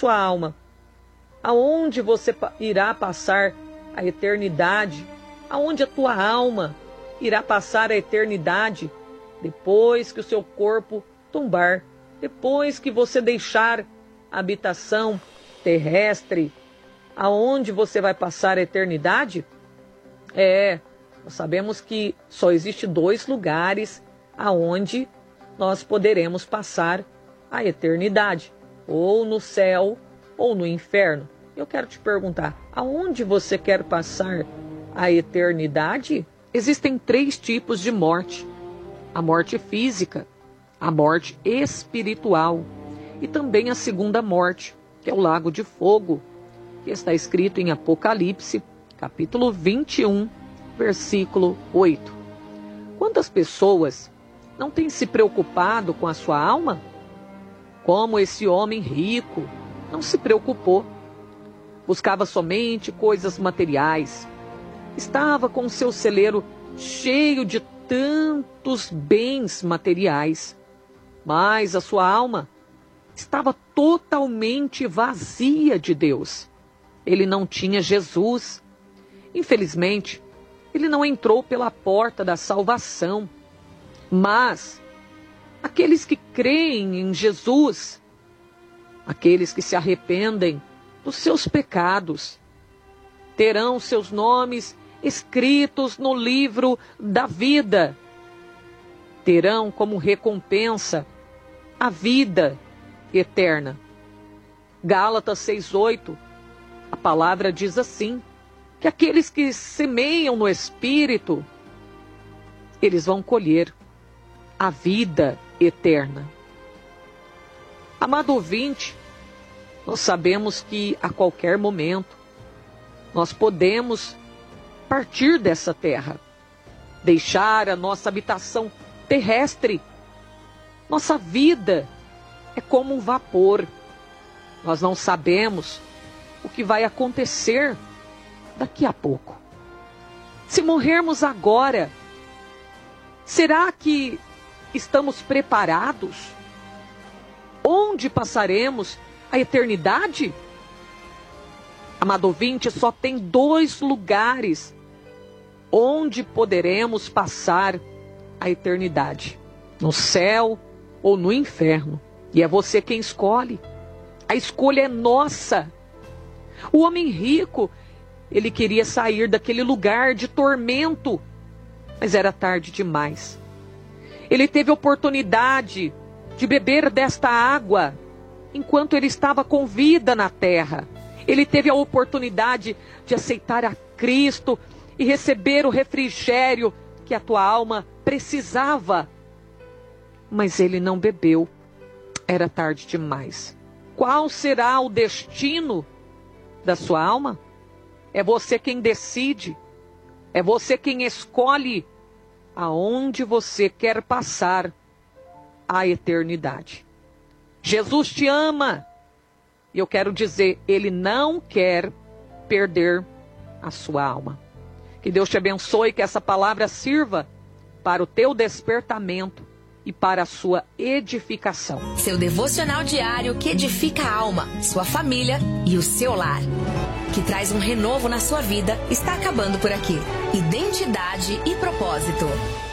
sua alma? Aonde você irá passar a eternidade? Aonde a tua alma irá passar a eternidade depois que o seu corpo tombar, depois que você deixar a habitação terrestre? Aonde você vai passar a eternidade? Nós sabemos que só existe 2 lugares aonde nós poderemos passar a eternidade, ou no céu ou no inferno. Eu quero te perguntar, aonde você quer passar a eternidade? Existem 3 tipos de morte: a morte física, a morte espiritual e também a segunda morte, que é o lago de fogo, que está escrito em Apocalipse, capítulo 21, versículo 8. Quantas pessoas não têm se preocupado com a sua alma? Como esse homem rico não se preocupou. Buscava somente coisas materiais. Estava com seu celeiro cheio de tantos bens materiais, mas a sua alma estava totalmente vazia de Deus. Ele não tinha Jesus. Infelizmente, ele não entrou pela porta da salvação. Mas aqueles que creem em Jesus, aqueles que se arrependem dos seus pecados, terão seus nomes escritos no livro da vida. Terão como recompensa a vida eterna. Gálatas 6:8, a palavra diz assim, que aqueles que semeiam no Espírito, eles vão colher a vida eterna. Amado ouvinte, nós sabemos que a qualquer momento nós podemos partir dessa terra, deixar a nossa habitação terrestre. Nossa vida é como um vapor. Nós não sabemos o que vai acontecer daqui a pouco. Se morrermos agora, será que estamos preparados? Onde passaremos a eternidade? Amado ouvinte, só tem 2 lugares onde poderemos passar a eternidade: no céu ou no inferno. E é você quem escolhe. A escolha é nossa. O homem rico, ele queria sair daquele lugar de tormento, mas era tarde demais. Ele teve a oportunidade de beber desta água enquanto ele estava com vida na terra. Ele teve a oportunidade de aceitar a Cristo e receber o refrigério que a tua alma precisava. Mas ele não bebeu. Era tarde demais. Qual será o destino da sua alma? É você quem decide. É você quem escolhe aonde você quer passar a eternidade. Jesus te ama. E eu quero dizer, Ele não quer perder a sua alma. Que Deus te abençoe, que essa palavra sirva para o teu despertamento e para a sua edificação. Seu devocional diário que edifica a alma, sua família e o seu lar. Que traz um renovo na sua vida, está acabando por aqui. Identidade e propósito.